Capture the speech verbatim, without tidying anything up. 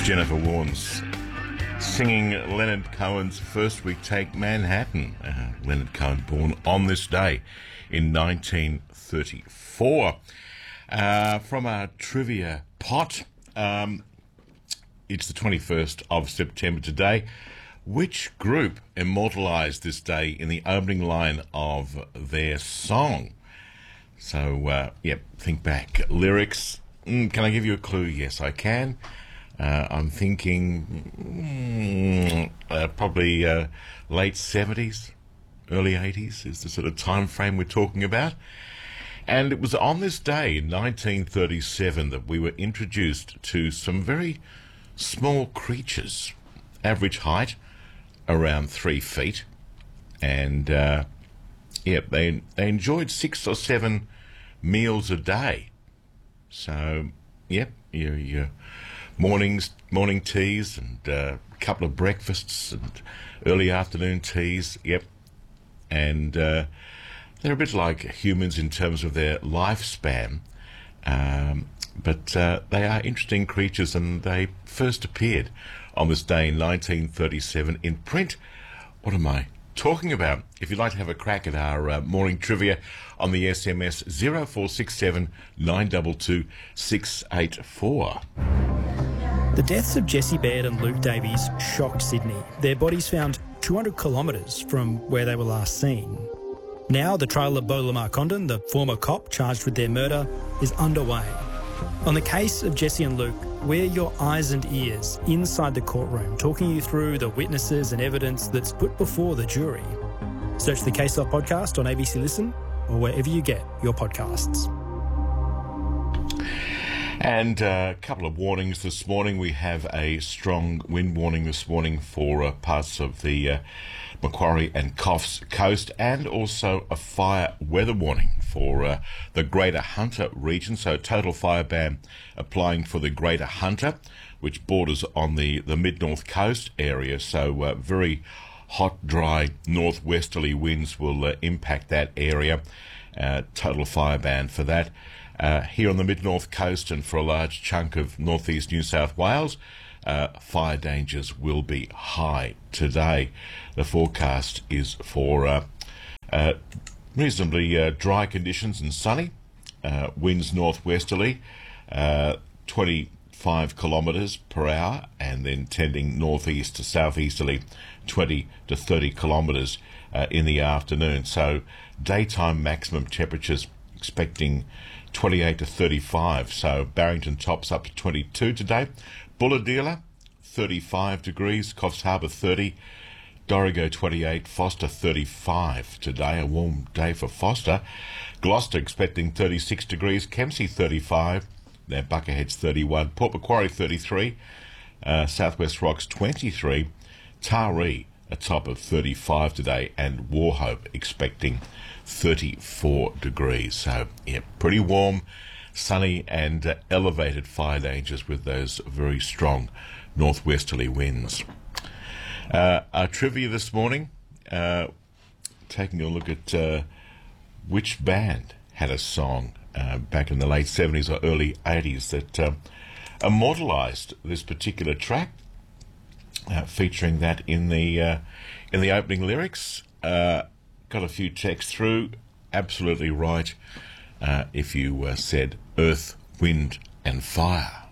Jennifer Warnes singing Leonard Cohen's First We Take Manhattan. Uh, Leonard Cohen born on this day in nineteen thirty-four. Uh, from our trivia pot, um, it's the twenty-first of September today. Which group immortalised this day in the opening line of their song? So, uh, yep, think back. Lyrics. Mm, can I give you a clue? Yes, I can. Uh, I'm thinking mm, uh, probably uh, late seventies, early eighties is the sort of time frame we're talking about. And it was on this day in nineteen thirty-seven that we were introduced to some very small creatures, average height around three feet. And, uh, yeah, they, they enjoyed six or seven meals a day. So, yep, your, your mornings, morning teas and uh, a couple of breakfasts and early afternoon teas, yep. And uh, they're a bit like humans in terms of their lifespan, um, but uh, they are interesting creatures, and they first appeared on this day in nineteen thirty-seven in print. What am I talking about? If you'd like to have a crack at our uh, morning trivia on the S M S zero four six seven nine two two six eight four. The deaths of Jessie Baird and Luke Davies shocked Sydney. Their bodies found two hundred kilometres from where they were last seen. Now the trial of Beau Lamar Condon, the former cop charged with their murder, is underway. On the case of Jessie and Luke, we're your eyes and ears inside the courtroom, talking you through the witnesses and evidence that's put before the jury. Search the Case Off podcast on A B C Listen or wherever you get your podcasts. And uh, a couple of warnings this morning. We have a strong wind warning this morning for uh, parts of the uh, Macquarie and Coffs Coast, and also a fire weather warning for uh, the Greater Hunter region. So total fire ban applying for the Greater Hunter, which borders on the, the mid-north coast area. So uh, very hot, dry, northwesterly winds will uh, impact that area. Uh, total fire ban for that. Uh, here on the mid-north coast and for a large chunk of northeast New South Wales, uh, fire dangers will be high today. The forecast is for uh, uh, reasonably uh, dry conditions and sunny, uh, winds northwesterly, uh, twenty-five kilometres per hour, and then tending northeast to southeasterly, twenty to thirty kilometres uh, in the afternoon. So daytime maximum temperatures expecting twenty-eight to thirty-five, so Barrington tops up to twenty-two today. Bulahdelah, thirty-five degrees. Coffs Harbour, thirty. Dorrigo, twenty-eight. Foster, thirty-five today. A warm day for Foster. Gloucester expecting thirty-six degrees. Kempsey, thirty-five. There, Buckerhead's thirty-one. Port Macquarie, thirty-three. Uh, Southwest Rocks, twenty-three. Taree, a top of thirty-five today. And Wauchope expecting thirty-four degrees. So, yeah, pretty warm, sunny, and uh, elevated fire dangers with those very strong northwesterly winds. Uh, our trivia this morning, uh, taking a look at uh, which band had a song uh, back in the late seventies or early eighties that uh, immortalised this particular track, uh, featuring that in the uh, in the opening lyrics. Uh, got a few texts through. Absolutely right uh, if you uh, said Earth, Wind and Fire.